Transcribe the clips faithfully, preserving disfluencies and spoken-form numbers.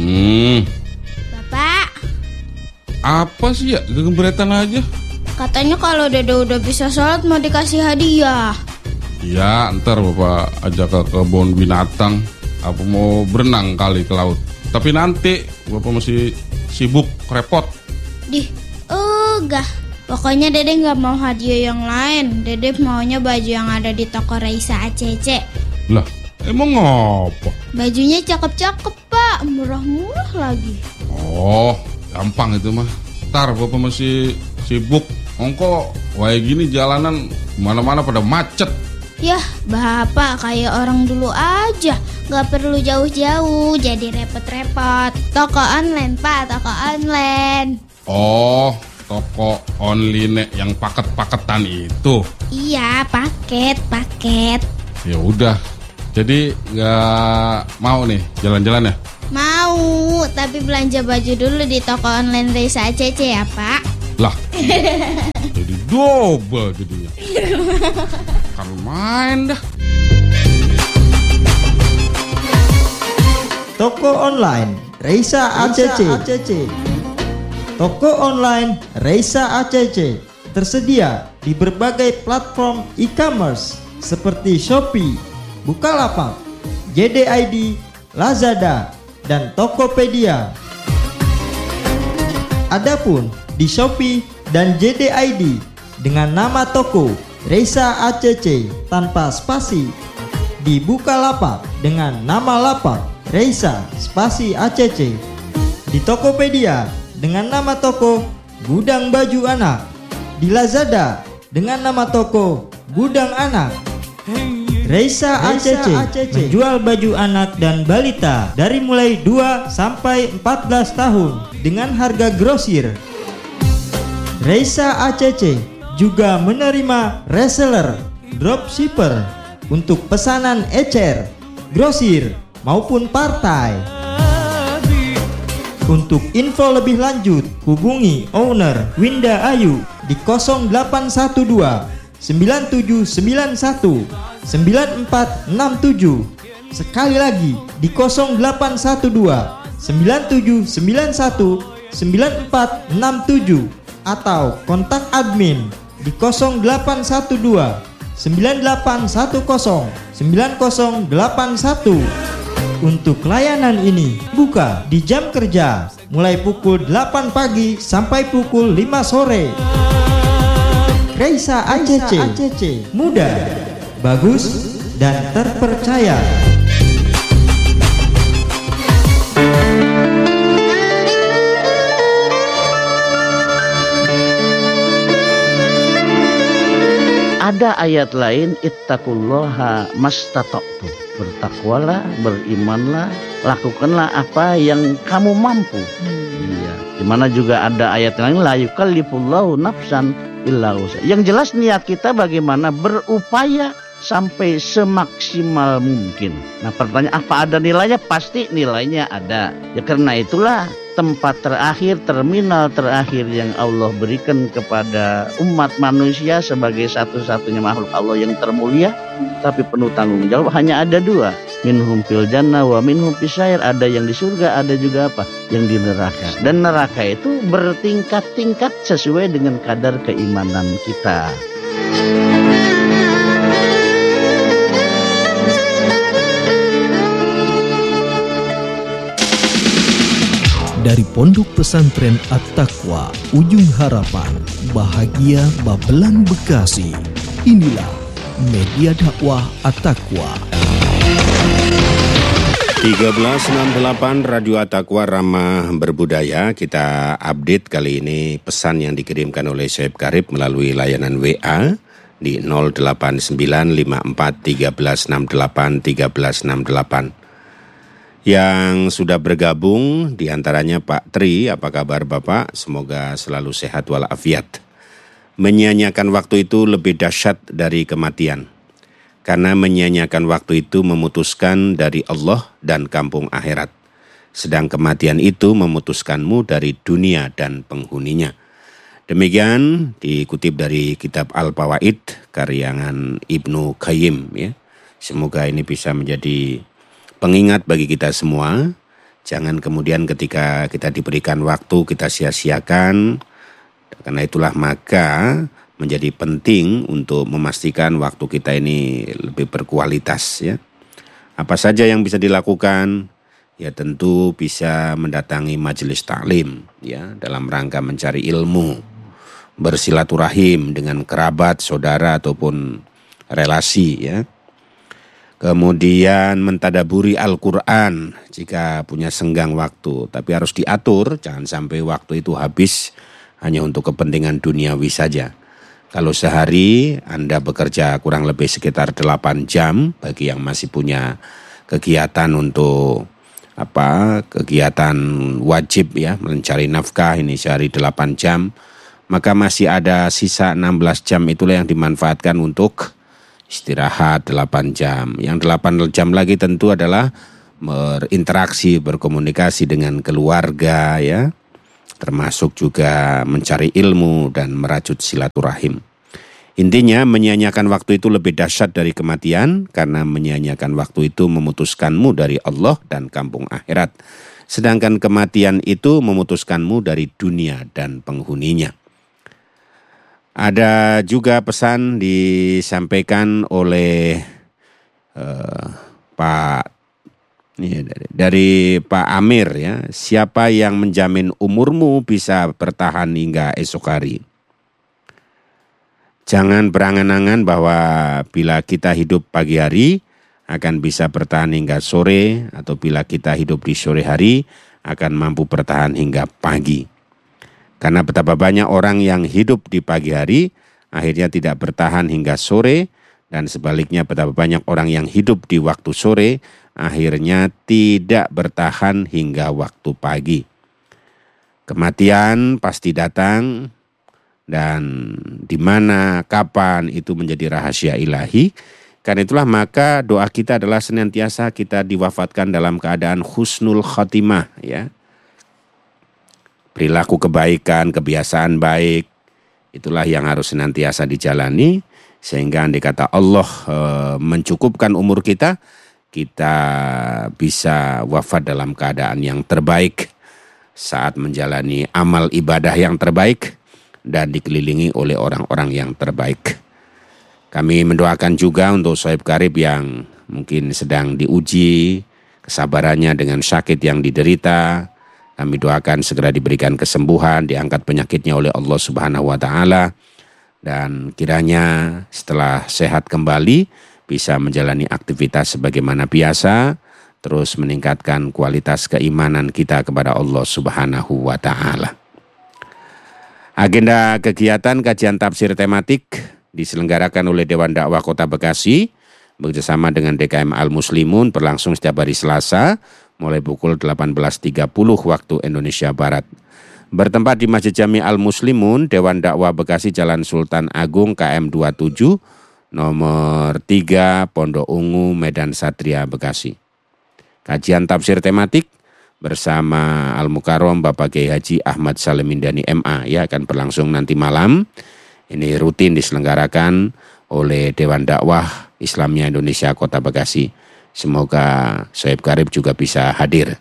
Hmm. Bapak. Apa sih ya? Gegemberetan aja. Katanya kalau Dede udah bisa sholat mau dikasih hadiah. Ya, ntar Bapak ajak ke kebun binatang. Apa mau berenang kali ke laut. Tapi nanti Bapak masih sibuk, repot. Dih, enggak. Pokoknya Dede gak mau hadiah yang lain. Dede maunya baju yang ada di toko Raisa A C C. Lah, emang apa? Bajunya cakep-cakep, Pak. Murah-murah lagi. Oh, gampang itu mah. Ntar Bapak masih sibuk. Ongko, kayak gini jalanan mana-mana pada macet. Yah, Bapak kayak orang dulu aja. Gak perlu jauh-jauh, jadi repot-repot. Toko online, Pak, toko online. Oh, toko online yang paket-paketan itu. Iya, paket, paket. Ya udah. Jadi nggak mau nih jalan-jalan ya? Mau, tapi belanja baju dulu di toko online Raisa A C C ya, Pak. Lah, jadi double jadinya. Kan main dah. Toko online Raisa A C C. Toko online Raisa A C C tersedia di berbagai platform e-commerce seperti Shopee, Bukalapak, J D I D, Lazada, dan Tokopedia. Adapun di Shopee dan J D I D dengan nama toko Raisa A C C tanpa spasi, di Bukalapak dengan nama lapak Raisa spasi A C C, di Tokopedia dengan nama toko Gudang Baju Anak, di Lazada dengan nama toko Gudang Anak. Raisa A C C menjual baju anak dan balita dari mulai dua sampai empat belas tahun dengan harga grosir. Raisa A C C juga menerima reseller, dropshipper untuk pesanan ecer, grosir maupun partai. Untuk info lebih lanjut, hubungi owner Winda Ayu di nol delapan satu dua sembilan tujuh sembilan satu sembilan empat enam tujuh. Sekali lagi di nol delapan satu dua sembilan tujuh sembilan satu sembilan empat enam tujuh atau kontak admin di nol delapan satu dua sembilan delapan satu nol sembilan nol delapan satu. Untuk layanan ini buka di jam kerja mulai pukul delapan pagi sampai pukul lima sore. Raisa A C C, mudah, bagus, dan terpercaya. Ada ayat lain, ittaqullaha mastata'tum. Bertakwalah, berimanlah, lakukanlah apa yang kamu mampu. Hmm. Iya. Dimana juga ada ayat lain, la yukallifullahu nafsan illa wus'aha. Yang jelas niat kita bagaimana berupaya sampai semaksimal mungkin. Nah, pertanyaan apa ada nilainya? Pasti nilainya ada. Ya karena itulah tempat terakhir, terminal terakhir yang Allah berikan kepada umat manusia sebagai satu-satunya makhluk Allah yang termulia tapi penuh tanggung jawab hanya ada dua. Minhum fil jannah wa minhum fis sa'ir. Ada yang di surga, ada juga apa? Yang di neraka. Dan neraka itu bertingkat-tingkat sesuai dengan kadar keimanan kita. Dari Pondok Pesantren At-Taqwa, Ujung Harapan, Bahagia Babelan Bekasi. Inilah media dakwah At-Taqwa. tiga belas enam puluh delapan Radio At-Taqwa Ramah Berbudaya. Kita update kali ini pesan yang dikirimkan oleh Syed Karib melalui layanan W A di nol delapan sembilan lima empat tiga enam delapan tiga enam delapan. Yang sudah bergabung diantaranya Pak Tri, apa kabar Bapak? Semoga selalu sehat walafiat. Menyia-nyiakan waktu itu lebih dahsyat dari kematian. Karena menyia-nyiakan waktu itu memutuskan dari Allah dan kampung akhirat. Sedang kematian itu memutuskanmu dari dunia dan penghuninya. Demikian dikutip dari kitab Al-Fawaid karyangan Ibnu Qayyim. Ya. Semoga ini bisa menjadi pengingat bagi kita semua, Jangan kemudian ketika kita diberikan waktu kita sia-siakan. Karena itulah maka menjadi penting untuk memastikan waktu kita ini lebih berkualitas ya. Apa saja yang bisa dilakukan? Ya tentu bisa mendatangi majelis taklim ya dalam rangka mencari ilmu, bersilaturahim dengan kerabat, saudara ataupun relasi ya. Kemudian mentadaburi Al-Qur'an jika punya senggang waktu, tapi harus diatur, jangan sampai waktu itu habis hanya untuk kepentingan duniawi saja. Kalau sehari Anda bekerja kurang lebih sekitar delapan jam bagi yang masih punya kegiatan untuk apa kegiatan wajib ya mencari nafkah ini sehari delapan jam, maka masih ada sisa enam belas jam itulah yang dimanfaatkan untuk istirahat delapan jam. Yang delapan jam lagi tentu adalah berinteraksi, berkomunikasi dengan keluarga ya, termasuk juga mencari ilmu dan merajut silaturahim. Intinya menyia-nyiakan waktu itu lebih dahsyat dari kematian, karena menyia-nyiakan waktu itu memutuskanmu dari Allah dan kampung akhirat. Sedangkan kematian itu memutuskanmu dari dunia dan penghuninya. Ada juga pesan disampaikan oleh uh, Pak ini dari, dari Pak Amir ya. Siapa yang menjamin umurmu bisa bertahan hingga esok hari? Jangan berangan-angan bahwa bila kita hidup pagi hari akan bisa bertahan hingga sore, atau bila kita hidup di sore hari akan mampu bertahan hingga pagi. Karena betapa banyak orang yang hidup di pagi hari akhirnya tidak bertahan hingga sore, dan sebaliknya betapa banyak orang yang hidup di waktu sore akhirnya tidak bertahan hingga waktu pagi. Kematian pasti datang, dan di mana, kapan itu menjadi rahasia ilahi. Karena itulah maka doa kita adalah senantiasa kita diwafatkan dalam keadaan husnul khotimah ya. Perilaku kebaikan, kebiasaan baik, itulah yang harus senantiasa dijalani. Sehingga andai kata Allah e, mencukupkan umur kita, kita bisa wafat dalam keadaan yang terbaik saat menjalani amal ibadah yang terbaik dan dikelilingi oleh orang-orang yang terbaik. Kami mendoakan juga untuk Sohib Karib yang mungkin sedang diuji kesabarannya dengan sakit yang diderita. Kami doakan segera diberikan kesembuhan, diangkat penyakitnya oleh Allah Subhanahu wa taala, dan kiranya setelah sehat kembali bisa menjalani aktivitas sebagaimana biasa, terus meningkatkan kualitas keimanan kita kepada Allah Subhanahu wa taala. Agenda kegiatan kajian tafsir tematik diselenggarakan oleh Dewan Dakwah Kota Bekasi bekerjasama dengan D K M Al-Muslimun berlangsung setiap hari Selasa mulai pukul delapan belas tiga puluh waktu Indonesia Barat. Bertempat di Masjid Jami Al-Muslimun, Dewan Dakwah Bekasi Jalan Sultan Agung K M dua puluh tujuh nomor tiga Pondok Ungu Medan Satria Bekasi. Kajian tafsir tematik bersama Al-Mukarrom Bapak Kiai Haji Ahmad Salim Indani M A ya akan berlangsung nanti malam. Ini rutin diselenggarakan oleh Dewan Dakwah Islamiyah Indonesia Kota Bekasi. Semoga Sohib Karib juga bisa hadir.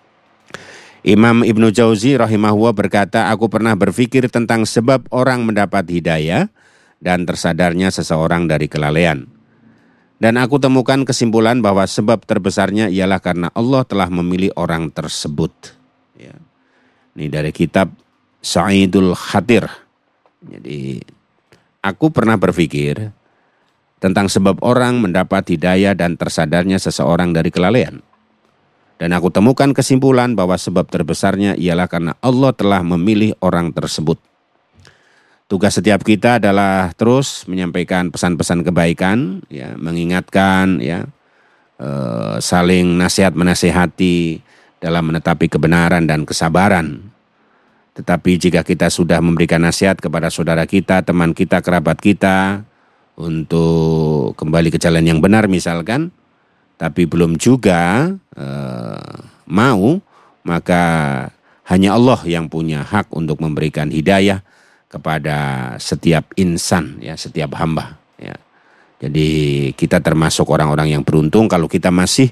Imam Ibnu Jauzi rahimahullah berkata, aku pernah berpikir tentang sebab orang mendapat hidayah dan tersadarnya seseorang dari kelalaian. Dan aku temukan kesimpulan bahwa sebab terbesarnya ialah karena Allah telah memilih orang tersebut. Ya. Ini dari kitab Sa'idul Khatir. Jadi aku pernah berpikir tentang sebab orang mendapat hidayah dan tersadarnya seseorang dari kelalaian. Dan aku temukan kesimpulan bahwa sebab terbesarnya ialah karena Allah telah memilih orang tersebut. Tugas setiap kita adalah terus menyampaikan pesan-pesan kebaikan, ya, mengingatkan, ya, e, saling nasihat menasihati dalam menetapi kebenaran dan kesabaran. Tetapi jika kita sudah memberikan nasihat kepada saudara kita, teman kita, kerabat kita untuk kembali ke jalan yang benar misalkan, tapi belum juga e, mau, maka hanya Allah yang punya hak untuk memberikan hidayah kepada setiap insan, ya, setiap hamba. Ya. Jadi kita termasuk orang-orang yang beruntung kalau kita masih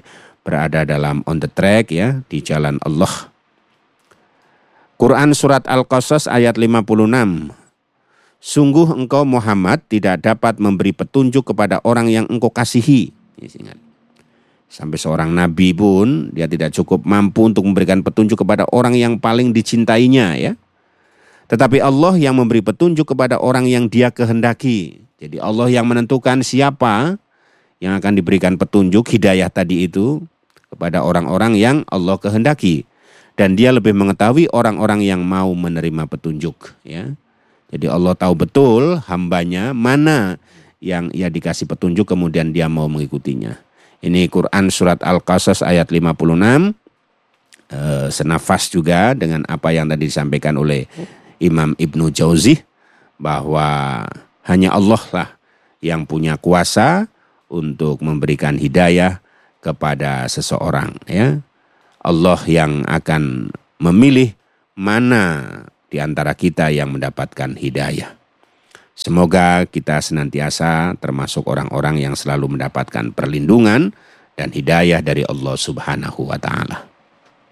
berada dalam on the track ya, di jalan Allah. Quran surat Al-Qasas ayat lima puluh enam. Sungguh engkau Muhammad tidak dapat memberi petunjuk kepada orang yang engkau kasihi. Sampai seorang nabi pun dia tidak cukup mampu untuk memberikan petunjuk kepada orang yang paling dicintainya ya. Tetapi Allah yang memberi petunjuk kepada orang yang dia kehendaki. Jadi Allah yang menentukan siapa yang akan diberikan petunjuk hidayah tadi itu kepada orang-orang yang Allah kehendaki. Dan dia lebih mengetahui orang-orang yang mau menerima petunjuk ya. Jadi Allah tahu betul hambanya mana yang ia dikasih petunjuk kemudian dia mau mengikutinya. Ini Quran surat Al-Qasas ayat lima puluh enam. E, senafas juga dengan apa yang tadi disampaikan oleh Imam Ibnu Jauzi. Bahwa hanya Allah lah yang punya kuasa untuk memberikan hidayah kepada seseorang. Ya. Allah yang akan memilih mana di antara kita yang mendapatkan hidayah. Semoga kita senantiasa termasuk orang-orang yang selalu mendapatkan perlindungan dan hidayah dari Allah Subhanahu wa Ta'ala.